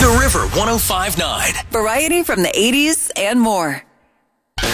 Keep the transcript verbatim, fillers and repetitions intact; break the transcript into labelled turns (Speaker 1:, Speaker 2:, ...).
Speaker 1: The River one oh five point nine.
Speaker 2: Variety from the eighties and more.